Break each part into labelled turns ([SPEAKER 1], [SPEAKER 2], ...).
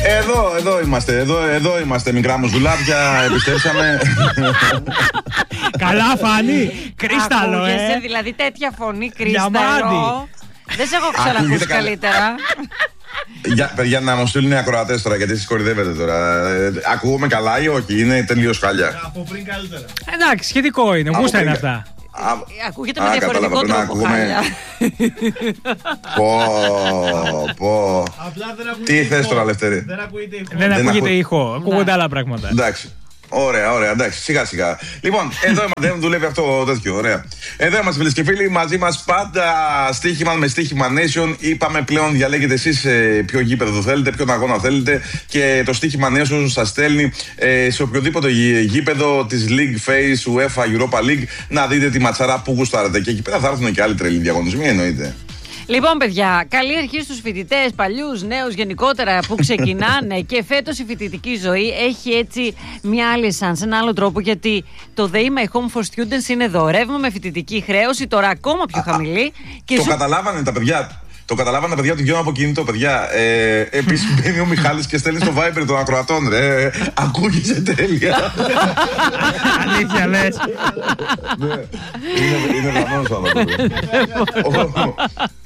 [SPEAKER 1] Εδώ είμαστε, μικρά μου ζουλάδια, επιστρέψαμε.
[SPEAKER 2] Καλά φάνη, κρίσταλο,
[SPEAKER 3] Ακούγεσαι, δηλαδή τέτοια φωνή, κρίσταλο. Δεν σε έχω ξανακούσει καλύτερα.
[SPEAKER 1] Για να μου στείλουν οι ακροατές τώρα, γιατί εσείς κορυδεύετε τώρα. Ακούγομαι καλά ή όχι, είναι τελείως χάλια?
[SPEAKER 4] Από πριν καλύτερα.
[SPEAKER 2] Εντάξει, σχετικό είναι, γούστα είναι αυτά.
[SPEAKER 3] Ακούγεται με διαφορετικό τρόπο χάλια.
[SPEAKER 1] Πω. Τι θες τώρα, Λευτέρη?
[SPEAKER 4] Δεν
[SPEAKER 2] ακούγεται ήχο, ακούγονται άλλα πράγματα.
[SPEAKER 1] Εντάξει. Ωραία, εντάξει, σιγά σιγά. Λοιπόν, εδώ είμαστε, δεν δουλεύει αυτό τέτοιο, ωραία. Εδώ είμαστε, φίλες και φίλοι, μαζί μας πάντα στοίχημα με στοίχημα Nation. Είπαμε πλέον, διαλέγετε εσείς ποιο γήπεδο θέλετε, ποιον αγώνα θέλετε, και το στοίχημα Nation σας στέλνει σε οποιοδήποτε γήπεδο της League Face, UEFA, Europa League, να δείτε τη ματσαρά που γουστάρετε. Και εκεί πέρα θα έρθουν και άλλοι τρελοί διαγωνισμοί, εννοείται.
[SPEAKER 3] Λοιπόν, παιδιά, καλή αρχή στους φοιτητές, παλιούς, νέους, γενικότερα που ξεκινάνε. Και φέτος η φοιτητική ζωή έχει έτσι μια άλλη σαν, σε ένα άλλο τρόπο, γιατί το They My Home for Students είναι δωρεύμα με φοιτητική χρέωση, τώρα ακόμα πιο χαμηλή. Και
[SPEAKER 1] το καταλάβανε τα παιδιά. Το καταλάβανε τα παιδιά ότι βγαίνουν από κινητό, παιδιά. Επίσης μπαίνει ο Μιχάλης και στέλνει στο Viber των ακροατών. Ακούγεσαι τέλεια.
[SPEAKER 2] Αλήθεια λες?
[SPEAKER 1] Είναι βαμμένος ο άνθρωπος.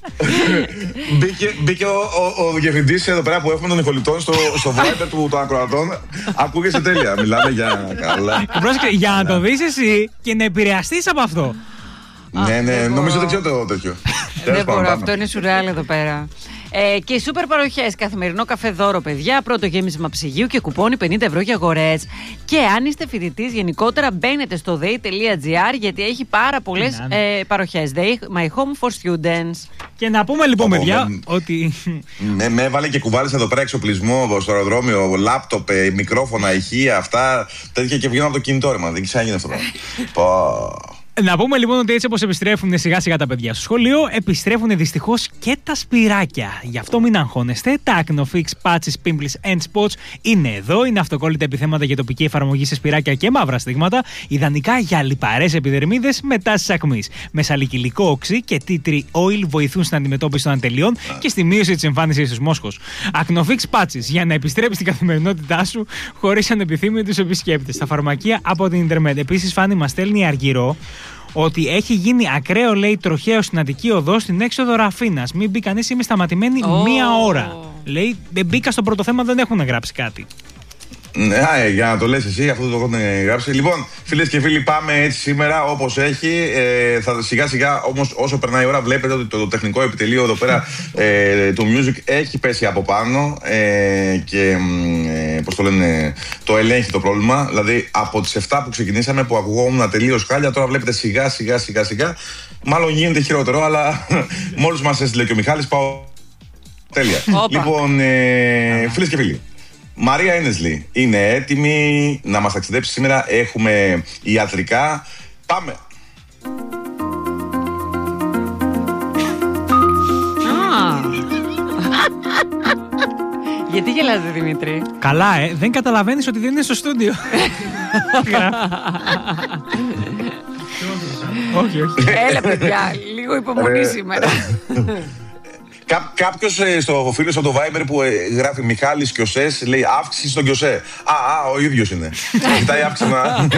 [SPEAKER 1] Μπήκε ο διευθυντής εδώ πέρα που έχουμε τον Ιχολητών στο Viber των ακροατών. Ακούγεσαι τέλεια. Μιλάμε για καλά.
[SPEAKER 2] Για να το δεις εσύ και να επηρεαστείς από αυτό.
[SPEAKER 1] Ναι, νομίζω δεν ξέρω το τέτοιο.
[SPEAKER 3] Δεν μπορώ, αυτό είναι σουρεάλ εδώ πέρα. Και οι σούπερ παροχές, καθημερινό καφέ δώρο, παιδιά, πρώτο γέμισμα ψυγείου και κουπόνι 50 ευρώ για αγορές. Και αν είστε φοιτητής, γενικότερα μπαίνετε στο dei.gr, γιατί έχει πάρα πολλές παροχές. They My Home for Students.
[SPEAKER 2] Και να πούμε λοιπόν, παιδιά, ότι.
[SPEAKER 1] Με έβαλε και κουβάλισε εδώ πέρα εξοπλισμό στο αεροδρόμιο, λάπτοπ, μικρόφωνα, ηχεία, αυτά τέτοια, και βγαίνω από το κινητό, ρε, δεν ξαναγίνει αυτό.
[SPEAKER 2] Να πούμε λοιπόν ότι έτσι όπως επιστρέφουν σιγά σιγά τα παιδιά στο σχολείο, επιστρέφουν δυστυχώς και τα σπυράκια. Γι' αυτό μην αγχώνεστε. Τα Acnofix Patches, Pimples and Spots είναι εδώ. Είναι αυτοκόλλητα επιθέματα για τοπική εφαρμογή σε σπυράκια και μαύρα στίγματα. Ιδανικά για λιπαρές επιδερμίδες με τάσεις ακμής. Με σαλικυλικό οξύ και tea tree oil βοηθούν στην αντιμετώπιση των αντελειών και στη μείωση της εμφάνισης του μόσχος. Acnofix Patches για να επιστρέψει στην καθημερινότητά σου χωρίς ανεπιθύμητους επισκέπτες. Στα φαρμακεία από την Ιντερνετ. Επίσης, Φάνη μας στέλνει Αργυρό ότι έχει γίνει ακραίο, λέει, τροχαίο στην Αττική Οδό στην έξοδο Ραφίνας. Μην μπει κανείς, είμαι σταματημένη μία ώρα. Λέει, δεν μπήκα στο πρώτο θέμα, δεν έχουν γράψει κάτι.
[SPEAKER 1] Ναι, για να το λες εσύ, αυτό το έχουν γράψει. Λοιπόν, φίλες και φίλοι, πάμε έτσι σήμερα όπως έχει. Θα σιγά σιγά όμως, όσο περνάει η ώρα, βλέπετε ότι το τεχνικό επιτελείο εδώ πέρα του Music έχει πέσει από πάνω και πώς το λένε, το ελέγχει το πρόβλημα. Δηλαδή από τις 7 που ξεκινήσαμε, που ακουγόμουν τελείως χάλια, τώρα βλέπετε σιγά σιγά. Μάλλον γίνεται χειρότερο, αλλά μόλις μας έστειλε και ο Μιχάλης, πάω τέλεια. Λοιπόν, φίλες και φίλοι, Μαρία Ένεσλι είναι έτοιμη να μας ταξιδέψει σήμερα. Έχουμε ιατρικά. Πάμε!
[SPEAKER 3] Γιατί γελάτε, Δημήτρη?
[SPEAKER 2] Καλά, δεν καταλαβαίνεις ότι δεν είναι στο στούντιο. Όχι.
[SPEAKER 3] Έλα, παιδιά, λίγο υπομονή σήμερα.
[SPEAKER 1] Κάποιος στο φίλο από το Viber που γράφει Μιχάλης Κιωσές, λέει αύξηση στον Κιωσέ. Ο ίδιος είναι. Ζητάει αύξηση.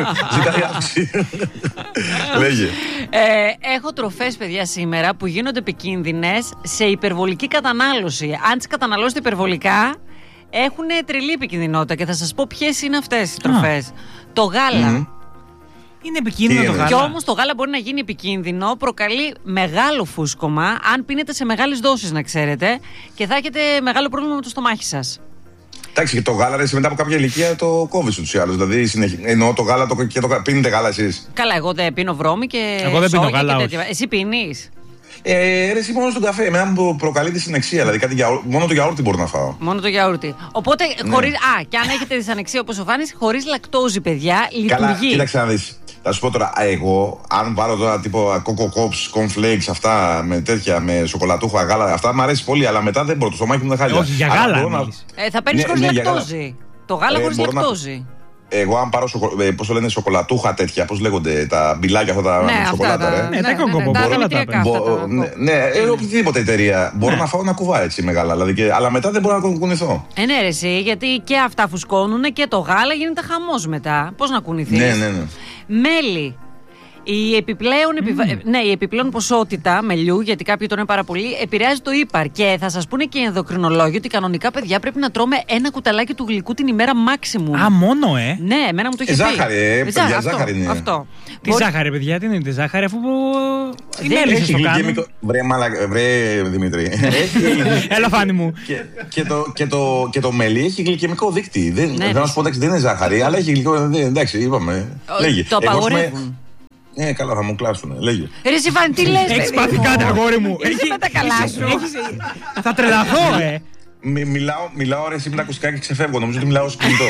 [SPEAKER 1] Λέγε.
[SPEAKER 3] Έχω τροφές, παιδιά, σήμερα που γίνονται επικίνδυνες σε υπερβολική κατανάλωση. Αν τις καταναλώσετε υπερβολικά, έχουν τρελή επικινδυνότητα, και θα σας πω ποιες είναι αυτές οι τροφές. Το γάλα.
[SPEAKER 2] Είναι επικίνδυνο το γάλα.
[SPEAKER 3] Και όμως το γάλα μπορεί να γίνει επικίνδυνο, προκαλεί μεγάλο φούσκωμα, αν πίνετε σε μεγάλες δόσεις, να ξέρετε, και θα έχετε μεγάλο πρόβλημα με το στομάχι σας.
[SPEAKER 1] Εντάξει, και το γάλα, ρε, μετά από κάποια ηλικία το κόβεις ούτως ή άλλως. Δηλαδή, εννοώ το γάλα και το πίνετε γάλα εσείς?
[SPEAKER 3] Καλά, εγώ δεν πίνω βρώμη και
[SPEAKER 2] εγώ δεν πίνω γάλα,
[SPEAKER 3] και τέτοια. Εσύ πίνεις?
[SPEAKER 1] Εσύ μόνο στον καφέ. Εμένα μου προκαλεί τη συνεξία. Δηλαδή, μόνο το γιαούρτι μπορώ να φάω.
[SPEAKER 3] Μόνο το γιαούρτι. Οπότε, χωρίς. Και αν έχετε δυσανεξία όπως ο Φάνης, χωρίς λακτόζη, παιδιά, λειτουργεί.
[SPEAKER 1] Καλά, κοίταξε να δεις. Θα σου πω τώρα, εγώ, αν πάρω τώρα τύπο Coco Pops, cornflakes, αυτά με τέτοια, με σοκολατούχα, γάλα, αυτά μου αρέσει πολύ, αλλά μετά δεν μπορώ, το στομάχι μου δεν χάλια.
[SPEAKER 2] Όχι, για γάλα.
[SPEAKER 3] Θα παίρνεις χωρίς λακτόζη. Το γάλα χωρίς λακτόζη.
[SPEAKER 1] Εγώ, αν πάρω πώς το λένε, σοκολατούχα τέτοια, πώς λέγονται, τα μπιλάκια αυτά τα σοκολάτα,
[SPEAKER 2] Ναι, τα κοκκομπο.
[SPEAKER 1] Ναι, οποιαδήποτε εταιρεία. Μπορώ να φάω ένα κουβά έτσι μεγάλα, δηλαδή, αλλά μετά δεν μπορώ να κουνηθώ.
[SPEAKER 3] Ναι, ρε, εσύ, γιατί και αυτά φουσκώνουν και το γάλα γίνεται χαμός μετά. Πώς να κουνηθείς?
[SPEAKER 1] Ναι.
[SPEAKER 3] Μέλι. Η επιπλέον ποσότητα μελιού, γιατί κάποιοι το είναι πάρα πολύ, επηρεάζει το ύπαρ. Και θα σας πούνε και οι ενδοκρινολόγοι ότι κανονικά, παιδιά, πρέπει να τρώμε ένα κουταλάκι του γλυκού την ημέρα maximum.
[SPEAKER 2] Α, μόνο,
[SPEAKER 3] Ναι, εμένα μου το είχε πει.
[SPEAKER 1] Ζάχαρη είναι.
[SPEAKER 3] Αυτό.
[SPEAKER 2] Τι ζάχαρη, παιδιά, τι είναι τη ζάχαρη, αφού οι μέλισσες το κάνουν.
[SPEAKER 1] Βρε Δημήτρη.
[SPEAKER 2] Έλα, Φάνη μου.
[SPEAKER 1] Και το μέλι έχει γλυκαιμικό δείκτη. Δεν σου πω, δεν είναι ζάχαρη, αλλά έχει γλυκαιμικό. Εντάξει, είπαμε.
[SPEAKER 3] Το απαγορεύουν.
[SPEAKER 1] Καλά, θα μου κλάσουνε. Λέγε.
[SPEAKER 3] Ρε Σιφάνη, τι λες?
[SPEAKER 2] Έχεις πάθει κάτι, αγόρι μου.
[SPEAKER 3] Είσαι με τα καλά σου.
[SPEAKER 2] Θα τρελαθώ,
[SPEAKER 1] Μιλάω ρε, εσύ με τα ακουστικά και ξεφεύγω. Νομίζω ότι μιλάω στο κινητό.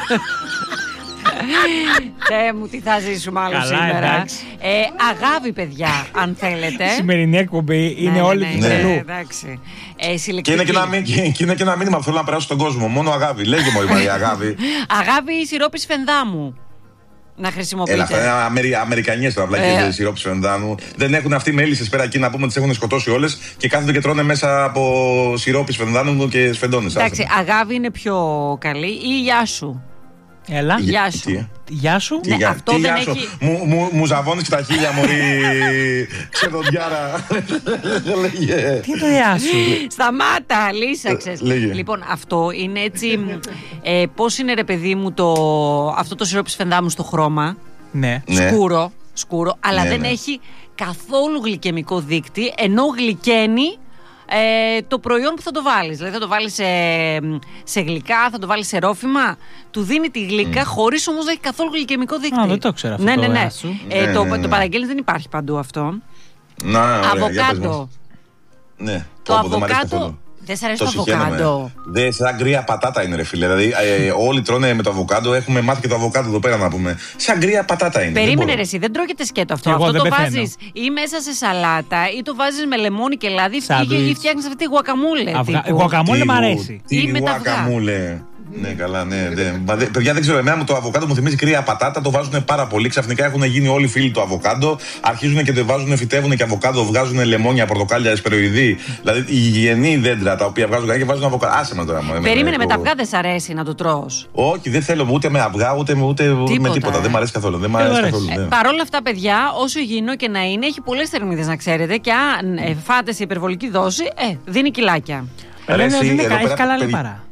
[SPEAKER 3] Μου, τι θα ζήσουμε άλλο σήμερα. Αγάβη, παιδιά, αν θέλετε.
[SPEAKER 2] Η σημερινή εκπομπή είναι όλη του τρελού.
[SPEAKER 3] Εντάξει.
[SPEAKER 1] Και είναι και ένα μήνυμα που θέλω να περάσω στον κόσμο. Μόνο αγάβη. Λέγε μου, η αγάβη.
[SPEAKER 3] Αγάβη, σιρόπι σφενδάμου. Να χρησιμοποιείτε.
[SPEAKER 1] Έλα, αυτά είναι Αμερικανιές τώρα, βλάκες σιρόπι σφενδάνου. Δεν έχουν αυτοί μέλισσες πέρα εκεί να πούμε ότι τις έχουν σκοτώσει όλες και κάθονται και τρώνε μέσα από σιρόπι σφενδάνου και σφεντώνες.
[SPEAKER 3] Εντάξει, αγάβη είναι πιο καλή ή γιάσου.
[SPEAKER 2] Έλα. Γεια σου.
[SPEAKER 3] Ναι, αυτό δεν έχει.
[SPEAKER 1] Μου ζαβώνεις και τα χείλια, μωρή ξεδοντιάρα.
[SPEAKER 2] Τι είναι το γεια σου?
[SPEAKER 3] Σταμάτα, λύσαξες. Λοιπόν, αυτό είναι έτσι. Πώς είναι, ρε παιδί μου, αυτό το σιρόπι σφενδάμου στο χρώμα?
[SPEAKER 2] Ναι.
[SPEAKER 3] Σκούρο, αλλά δεν έχει καθόλου γλυκαιμικό δείκτη, ενώ γλυκαίνει το προϊόν που θα το βάλεις. Δηλαδή θα το βάλεις σε γλυκά, θα το βάλεις σε ρόφημα. Του δίνει τη γλύκα χωρίς όμως να έχει καθόλου γλυκαιμικό δείκτη.
[SPEAKER 2] Δεν το ξέρω αυτό.
[SPEAKER 3] Ναι. Το παραγγέλνεις, δεν υπάρχει παντού αυτό. Αβοκάντο.
[SPEAKER 1] Ναι.
[SPEAKER 3] Το αβοκάντο. Δεν σ' αρέσει το αβοκάντο?
[SPEAKER 1] Σαν γκρία πατάτα είναι, ρε φίλε. Δηλαδή, όλοι τρώνε με το αβοκάντο. Έχουμε μάθει και το αβοκάντο εδώ πέρα να πούμε. Σαν γκρία πατάτα είναι.
[SPEAKER 3] Περίμενε, ρε, εσύ, δεν τρώγεται σκέτο αυτό. Αυτό το βάζεις ή μέσα σε σαλάτα ή το βάζεις με λεμόνι και λάδι ή φτιάχνεις αυτή τη γουακαμούλε.
[SPEAKER 2] Γουακαμούλε μ' αρέσει.
[SPEAKER 1] Ή με τα γουακαμούλε. Ναι, καλά, ναι. Παιδιά, δεν ξέρω, εμένα το αβοκάντο μου θυμίζει κρύα πατάτα, το βάζουν πάρα πολύ. Ξαφνικά έχουν γίνει όλοι φίλοι του αβοκάντο. Αρχίζουν και το βάζουν, φυτεύουν και αβοκάντο, βγάζουν λεμόνια, πορτοκάλια, εσπεροειδή. Δηλαδή υγιεινή δέντρα τα οποία βγάζουν και βάζουν αβοκάντο. Άσε με τώρα.
[SPEAKER 3] Περίμενε, με τα αυγά δεν σ' αρέσει να το τρως?
[SPEAKER 1] Όχι, δεν θέλω ούτε με αυγά, ούτε με τίποτα. Δεν μ' αρέσει καθόλου.
[SPEAKER 3] Παρ' όλα αυτά, παιδιά, όσο υγιεινό και να είναι, έχει πολλές θερμίδες να ξέρετε και αν φάτε σε υπερβολική δόση, δίνει κιλάκια.
[SPEAKER 2] Έχει καλά λιπαρά.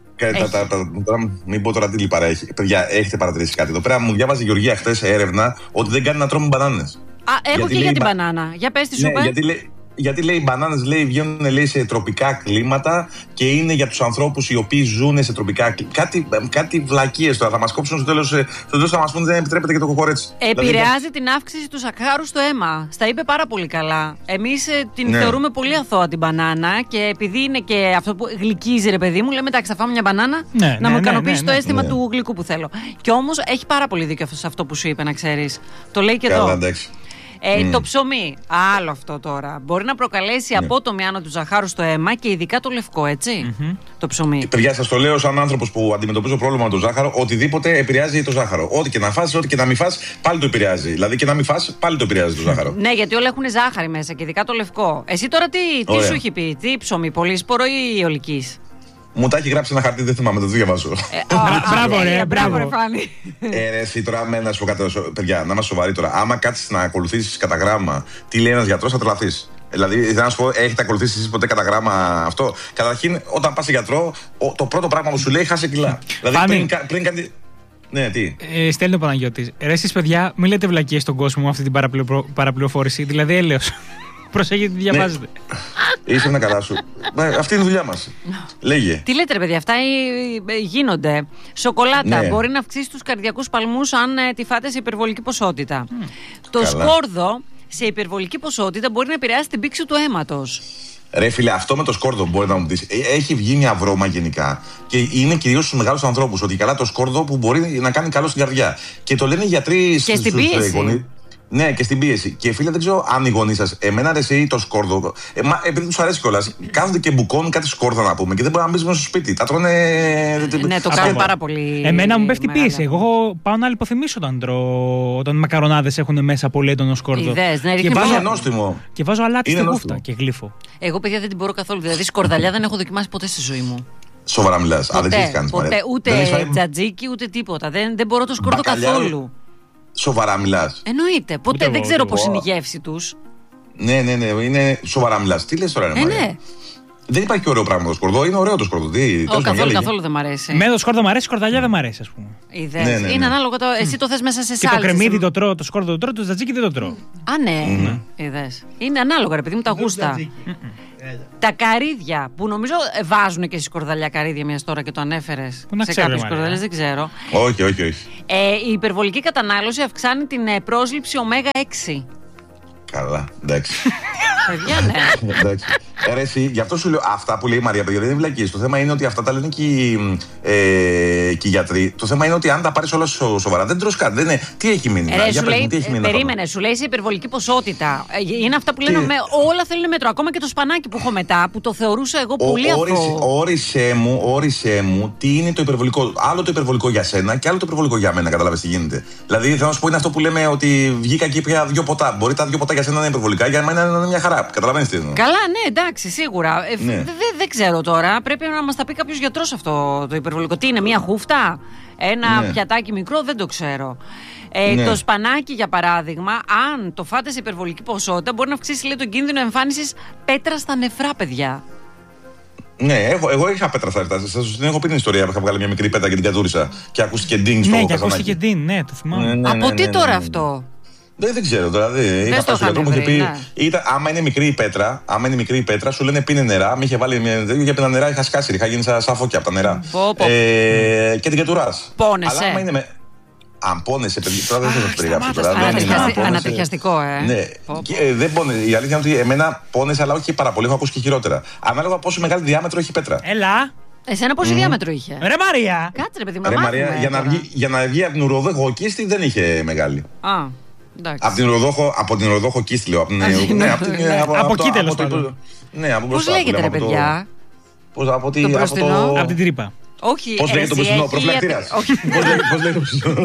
[SPEAKER 1] Μην πω τώρα τι λιπαρά έχει. Παιδιά, έχετε παρατηρήσει κάτι εδώ πέρα? Μου διάβαζε η Γεωργία χθες έρευνα ότι δεν κάνει να τρώμε μπανάνες.
[SPEAKER 3] Έχω και για την μπανάνα. Για πες τι σου είπε.
[SPEAKER 1] Γιατί λέει οι μπανάνες βγαίνουν σε τροπικά κλίματα και είναι για τους ανθρώπους οι οποίοι ζουν σε τροπικά κλίματα. Κάτι βλακίες τώρα. Θα μας κόψουν στο τέλος θα μας πούνε δεν επιτρέπεται και το κοκορέτσι.
[SPEAKER 3] Επηρεάζει την αύξηση του σακχάρου στο αίμα. Στα είπε πάρα πολύ καλά. Εμείς την θεωρούμε πολύ αθώα την μπανάνα και επειδή είναι και αυτό που γλυκίζει, ρε παιδί μου, λέμε εντάξει, θα φάμε μια μπανάνα να μου ικανοποιήσει το αίσθημα του γλυκού που θέλω. Και όμως έχει πάρα πολύ δίκιο σε αυτό που σου είπε, να ξέρεις. Το λέει και εδώ. Το ψωμί, άλλο αυτό τώρα. Μπορεί να προκαλέσει απότομη άνω του ζαχάρου στο αίμα και ειδικά το λευκό, έτσι. Το ψωμί.
[SPEAKER 1] Παιδιά, σας το λέω σαν άνθρωπος που αντιμετωπίζω πρόβλημα με το ζάχαρο. Οτιδήποτε επηρεάζει το ζάχαρο. Ό,τι και να φας, ό,τι και να μην φας, πάλι το επηρεάζει. Δηλαδή και να μην φας, πάλι το επηρεάζει το ζάχαρο.
[SPEAKER 3] Ναι, γιατί όλα έχουν ζάχαρη μέσα και ειδικά το λευκό. Εσύ τώρα τι σου έχει πει, τι ψωμί, πολύσπορο ή ιολικής?
[SPEAKER 1] Μου τα έχει γράψει ένα χαρτί, δεν θυμάμαι, το διαβάζω.
[SPEAKER 2] Μπράβο, ρε
[SPEAKER 3] Φάνη.
[SPEAKER 1] Εσύ τώρα, να σου πω κάτι, παιδιά, να είμαστε σοβαροί τώρα. Άμα κάτσεις να ακολουθήσεις κατά γράμμα τι λέει ένας γιατρός, θα τρελαθείς. Δηλαδή, να σου πω, έχετε ακολουθήσει εσείς ποτέ κατά γράμμα αυτό? Καταρχήν, όταν πας σε γιατρό, το πρώτο πράγμα που σου λέει, χάσε κιλά. Δηλαδή, πριν κάνει. Ναι, τι.
[SPEAKER 2] Στέλνει ο Παναγιώτης. Ρε, εσείς, παιδιά, μην λέτε βλακίες στον κόσμο με αυτή την παραπληροφόρηση. Δηλαδή, έλεος. Προσέχετε τι διαβάζετε.
[SPEAKER 1] Είσαι ένα καλά σου. Αυτή είναι η δουλειά μας. Λέγε.
[SPEAKER 3] Τι λέτε, ρε παιδιά, αυτά γίνονται. Σοκολάτα μπορεί να αυξήσει τους καρδιακούς παλμούς αν τη φάτε σε υπερβολική ποσότητα. Το σκόρδο σε υπερβολική ποσότητα μπορεί να επηρεάσει την πήξη του αίματος.
[SPEAKER 1] Ρε φίλε, αυτό με το σκόρδο μπορεί να μου πεις. Έχει βγει μια βρώμα γενικά και είναι κυρίως στους μεγάλους ανθρώπους. Ότι καλά το σκόρδο που μπορεί να κάνει καλό στην καρδιά. Και το λένε οι γιατροί
[SPEAKER 3] και στην πίεση.
[SPEAKER 1] Ναι, και στην πίεση. Και φίλε, δεν ξέρω αν οι γονείς σας, εμένα αρέσει ή το σκόρδο. Επειδή τους αρέσει κιόλας, κάθονται και μπουκώνουν κάτι σκόρδα να πούμε και δεν μπορεί να μπει μέσα στο σπίτι. Τα τρώνε.
[SPEAKER 3] Ναι, το κάνουν πάρα πολύ.
[SPEAKER 2] Εμένα μου πέφτει πίεση. Εγώ πάω να λιποθυμίσω όταν μακαρονάδες έχουν μέσα πολύ έντονο σκόρδο.
[SPEAKER 1] Είναι νόστιμο.
[SPEAKER 2] Και βάζω αλάτι στη γούφτα και γλύφω.
[SPEAKER 3] Εγώ, παιδιά, δεν την μπορώ καθόλου. Δηλαδή, σκορδαλιά δεν έχω δοκιμάσει ποτέ στη ζωή μου.
[SPEAKER 1] Σοβαρά μιλάς.
[SPEAKER 3] Δεν έχει κάνει ούτε τζατζίκι ούτε τίποτα. Δεν μπορώ το σκόρδο καθόλου.
[SPEAKER 1] Σοβαρά μιλάς.
[SPEAKER 3] Εννοείται. Ποτέ δεν ξέρω πώς είναι η γεύση τους.
[SPEAKER 1] Ναι, είναι σοβαρά μιλάς. Τι λες τώρα, ρε Μαρία? Δεν υπάρχει ωραίο πράγμα το σκορδό. Είναι ωραίο το σκορδό.
[SPEAKER 3] Καθόλου δεν μ' αρέσει.
[SPEAKER 2] Με το σκόρδο μ' αρέσει, σκορδαλιά δεν μ' αρέσει, ας πούμε.
[SPEAKER 3] Ναι. Είναι ανάλογο. Εσύ το θες μέσα σε σάλτσα.
[SPEAKER 2] Και το κρεμμύδι το τρώω, το σκόρδο το τρώω, το τζατζίκι δεν το τρώω.
[SPEAKER 3] Α, ναι. Είδες. Είναι ανάλογα, ρε παιδί μου, τα γούστα. Τα καρύδια που νομίζω βάζουν και στη σκορδαλιά καρύδια μια τώρα και το ανέφερες σε κάποιες σκορδαλιές, δεν ξέρω.
[SPEAKER 1] Όχι.
[SPEAKER 3] Η υπερβολική κατανάλωση αυξάνει την πρόσληψη ω6.
[SPEAKER 1] Καλά, εντάξει.
[SPEAKER 3] Παιδιά, ναι.
[SPEAKER 1] Εντάξει. Εσύ, γι' αυτό σου λέω αυτά που λέει η Μαρία, παιδιά, δεν είναι βλακίες. Το θέμα είναι ότι αυτά τα λένε και οι γιατροί. Το θέμα είναι ότι αν τα πάρεις όλα σοβαρά, δεν τρως κάτι. Τι έχει μείνει?
[SPEAKER 3] Περίμενε, σου λέει σε υπερβολική ποσότητα. Είναι αυτά που λένε όλα θέλουν μέτρο. Ακόμα και το σπανάκι που έχω μετά, που το θεωρούσα εγώ πολύ αυτό.
[SPEAKER 1] Όρισέ μου τι είναι το υπερβολικό. Άλλο το υπερβολικό για σένα και άλλο το υπερβολικό για μένα. Κατάλαβες τι γίνεται? Δηλαδή, θέλω να σου πω, είναι αυτό που λέμε ότι βγήκα και πια 2 ποτά. Μπορεί τα 2 ποτά για σένα να είναι υπερβολικά, για μένα είναι μια χαρά. Καταλαβαίνεις τι εννοώ?
[SPEAKER 3] Καλά, ναι, εντάξει, σίγουρα. Δεν ξέρω τώρα. Πρέπει να μας τα πει κάποιος γιατρός αυτό το υπερβολικό. Τι είναι, μια χούφτα? Ένα πιατάκι μικρό? Δεν το ξέρω. Το σπανάκι, για παράδειγμα, αν το φάτε σε υπερβολική ποσότητα, μπορεί να αυξήσει, λέει, τον κίνδυνο εμφάνισης πέτρα στα νεφρά, παιδιά.
[SPEAKER 1] Ναι, εγώ είχα πέτρα στα νεφρά. Σας την έχω πει την ιστορία που είχα βγάλει μια μικρή πέτρα και την κατούρισα. Και ακούστηκε ντίνγκ στο καζανάκι.
[SPEAKER 2] Ναι, και ακούστηκε ντίνγκ, ναι, το θυμάμαι.
[SPEAKER 3] Από τι τώρα αυτό?
[SPEAKER 1] Δεν ξέρω τώρα. Είχα φτάσει στο γιατρό μου και πει: άμα είναι μικρή η πέτρα, σου λένε πίνε νερά. Με είχε βάλει για πίνα νερά, είχα σκάσει, είχα γίνει σαν φώκια από τα νερά. Και την κατουράς.
[SPEAKER 3] Πόνεσαι?
[SPEAKER 1] Αλλά άμα είναι αν πόνεσαι, παιδί, τώρα δεν θέλω να περιγράψω τώρα.
[SPEAKER 3] Ανατριχιαστικό,
[SPEAKER 1] Ναι, δεν πόνεσαι. Η αλήθεια είναι ότι εμένα πόνεσαι, αλλά όχι και πάρα πολύ. Έχω ακούσει και χειρότερα. Ανάλογα πόσο μεγάλη διάμετρο έχει η πέτρα.
[SPEAKER 2] Έλα.
[SPEAKER 3] Εσένα πόσο διάμετρο είχε?
[SPEAKER 2] Ρε Μαρία!
[SPEAKER 3] Κάτσε, ρε παιδί μου.
[SPEAKER 1] Ρε Μαρία, για να βγει από την ουροδόχο κίστη δεν είχε μεγάλη. Από την ουροδόχο κίστη, λέω.
[SPEAKER 2] Από εκεί, τέλος πάντων.
[SPEAKER 3] Πώς λέγεται, ρε παιδιά?
[SPEAKER 1] Από
[SPEAKER 2] την τρύπα.
[SPEAKER 3] Όχι,
[SPEAKER 1] πώς λέγεται το μπροστινό, προφυλακτήρας? Πώς λέγεται το μπροστινό?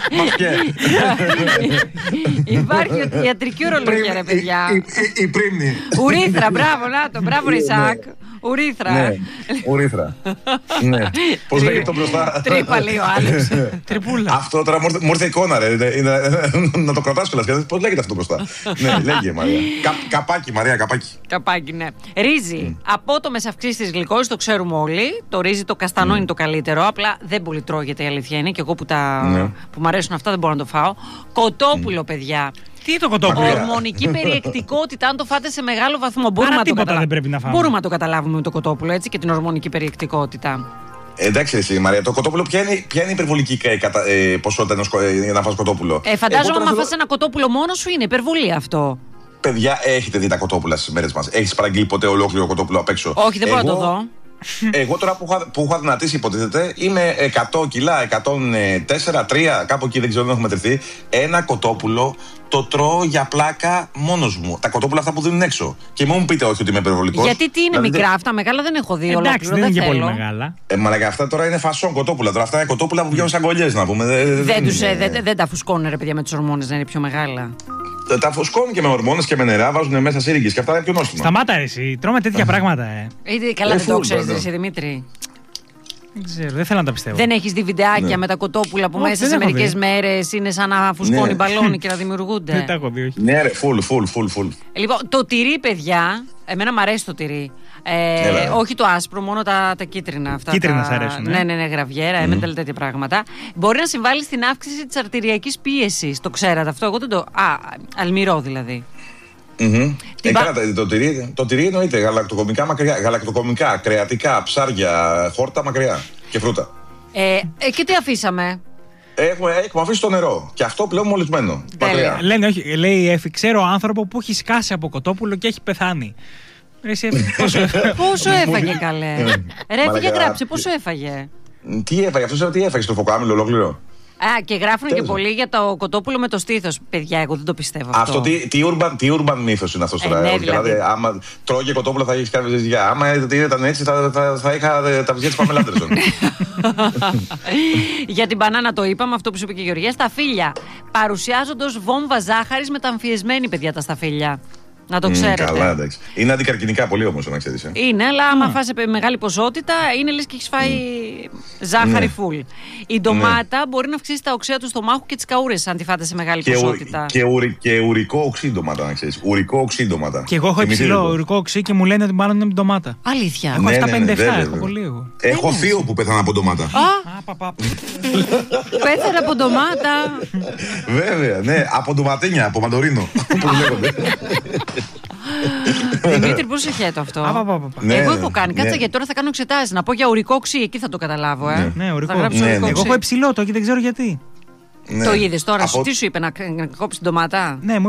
[SPEAKER 3] Υπάρχει ιατρική ορολογία, ρε παιδιά.
[SPEAKER 1] Η πρίμνη.
[SPEAKER 3] Ουρίθρα, μπράβο Ρισάκ. Ουρίθρα.
[SPEAKER 1] Ναι, ουρίθρα. Ναι. Πώς λέγεται το μπροστά?
[SPEAKER 3] Τρύπα, λέει ο άλλος.
[SPEAKER 2] Τρυπούλα.
[SPEAKER 1] Αυτό τώρα μου ήρθε εικόνα, ρε. Να το κρατάς κιόλας. Πώς λέγεται αυτό μπροστά? Ναι, λέγε Μαρία. Καπάκι, Μαρία, καπάκι.
[SPEAKER 3] Καπάκι, ναι. Ρύζι. Απότομες αυξήσεις της γλυκόζης, το ξέρουμε όλοι. Το ρύζι το καστανό είναι το καλύτερο. Απλά δεν πολύ τρώγεται, η αλήθεια είναι. Και εγώ που μου αρέσουν αυτά δεν μπορώ να το φάω. Κοτόπουλο, παιδιά.
[SPEAKER 2] Τι είναι το κοτόπουλο?
[SPEAKER 3] Ορμονική περιεκτικότητα, αν το φάτε σε μεγάλο βαθμό.
[SPEAKER 2] Μπορούμε
[SPEAKER 3] να το καταλάβουμε με το κοτόπουλο, έτσι, και την ορμονική περιεκτικότητα.
[SPEAKER 1] Εντάξει, εσύ Μαρία, το κοτόπουλο ποια είναι η υπερβολική ποσότητα για να φας κοτόπουλο?
[SPEAKER 3] Φαντάζομαι, αν φας ένα κοτόπουλο μόνο σου, είναι υπερβολή αυτό.
[SPEAKER 1] Παιδιά, έχετε δει τα κοτόπουλα στις μέρες μας? Έχεις παραγγείλει ποτέ ολόκληρο κοτόπουλο απ' έξω?
[SPEAKER 3] Όχι, δεν μπορώ να το δω.
[SPEAKER 1] Εγώ τώρα που έχω αδυνατήσει, υποτίθεται, είμαι 100 κιλά, 104, 3, κάπου εκεί δεν ξέρω, δεν έχω μετρηθεί. Ένα κοτόπουλο το τρώω για πλάκα μόνος μου. Τα κοτόπουλα αυτά που δίνουν έξω. Και μου πείτε όχι ότι είμαι υπερβολικός.
[SPEAKER 3] Γιατί τι είναι μικρά αυτά, μεγάλα δεν έχω δει.
[SPEAKER 2] Εντάξει, δεν είναι και πολύ μεγάλα.
[SPEAKER 1] Μα αυτά τώρα είναι φασόν κοτόπουλα. Τώρα αυτά είναι κοτόπουλα που βγαίνουν σαν κολλιές, να πούμε.
[SPEAKER 3] Δεν τα φουσκώνουν, ρε παιδιά, με τις ορμόνες να είναι πιο μεγάλα.
[SPEAKER 1] Τα φουσκώνουν και με ορμόνες και με νερά, βάζουν μέσα σύριγγες και αυτά είναι πιο νόστιμα.
[SPEAKER 2] Σταμάτα, εσύ. Τρώμε τέτοια πράγματα,
[SPEAKER 3] Καλά, δεν το ξέρεις, εσύ Δημήτρη.
[SPEAKER 2] Δεν ξέρω, δεν θέλω να τα πιστεύω.
[SPEAKER 3] Δεν έχεις δει βιντεάκια με τα κοτόπουλα που μέσα σε μερικές μέρες είναι σαν να φουσκώνει μπαλόνι και να δημιουργούνται?
[SPEAKER 2] Δεν τα έχω δει, όχι.
[SPEAKER 1] Ναι, ρε, full.
[SPEAKER 3] Λοιπόν, το τυρί, παιδιά, εμένα μου αρέσει το τυρί. Όχι το άσπρο, μόνο τα κίτρινα. Αυτά
[SPEAKER 2] κίτρινα σ' αρέσουν.
[SPEAKER 3] Ναι, γραβιέρα, έμεντελ, τέτοια πράγματα. Μπορεί να συμβάλλει στην αύξηση της αρτηριακής πίεσης. Το ξέρατε αυτό? Εγώ δεν το. Αλμυρό δηλαδή.
[SPEAKER 1] Το τυρί εννοείται. Γαλακτοκομικά μακριά. Γαλακτοκομικά, κρεατικά, ψάρια, χόρτα μακριά. Και φρούτα.
[SPEAKER 3] Και τι αφήσαμε?
[SPEAKER 1] Έχουμε αφήσει το νερό. Και αυτό πλέον μολυσμένο.
[SPEAKER 2] Λένε, όχι, λέει Εφη, ξέρω άνθρωπο που έχει σκάσει από κοτόπουλο και έχει πεθάνει.
[SPEAKER 3] Πόσο έφαγε, καλέ? Ρε, έφυγε, γράψε, πόσο έφαγε?
[SPEAKER 1] Τι έφαγε, αυτό τι έφαγε στο φωκάμιλο ολόκληρο?
[SPEAKER 3] Και γράφουν και πολλοί για το κοτόπουλο με το στήθος. Παιδιά, εγώ δεν το πιστεύω αυτό.
[SPEAKER 1] Τι urban μύθος είναι αυτό τώρα.
[SPEAKER 3] Ναι, δηλαδή.
[SPEAKER 1] Άμα τρώγε κοτόπουλο θα έχει κάνει ζεστιά. Άμα ήταν έτσι θα είχα τα βυζιά της Παμέλα Άντερσον.
[SPEAKER 3] Για την μπανάνα το είπαμε, αυτό που σου είπε και η Γεωργία. Σταφύλια παρουσιάζονται ως βόμβα ζάχαρης μεταμφιεσμένη, παιδιά, τα σταφύλια. Να το ξέρετε.
[SPEAKER 1] Καλά, εντάξει. Είναι αντικαρκυνικά πολύ όμως, να ξέρεις.
[SPEAKER 3] Είναι, αλλά άμα φας σε μεγάλη ποσότητα, είναι λες και έχεις φάει ζάχαρη φουλ. Η ντομάτα μπορεί να αυξήσει τα οξέα του στομάχου και τις καούρες, αν τη φάτε σε μεγάλη ποσότητα.
[SPEAKER 1] Και ουρικό οξύ ντομάτα, να ξέρεις. Ουρικό οξύ ντομάτα.
[SPEAKER 2] Και εγώ έχω υψηλό ουρικό οξύ και μου λένε ότι μάλλον είναι με ντομάτα.
[SPEAKER 3] Αλήθεια.
[SPEAKER 2] Έχω 757, έχω πολύ λίγο.
[SPEAKER 1] Έχω θείο που πέθανε από ντομάτα.
[SPEAKER 3] Πέθανε από ντομάτα.
[SPEAKER 1] Βέβαια, ναι, από ντοματίνια, από μαντορίνο. Όπως λέγονται.
[SPEAKER 3] Δημήτρη, πώς είχε το αυτό? Εγώ έχω κάνει. Κάτσα γιατί τώρα θα κάνω εξετάσεις. Να πω για ουρικό οξύ, εκεί θα το καταλάβω.
[SPEAKER 2] Ναι, ουρικό οξύ. Εγώ έχω υψηλό το και δεν ξέρω γιατί.
[SPEAKER 3] Το είδες τώρα, τι σου είπε, να κόψει την ντομάτα?
[SPEAKER 2] Ναι,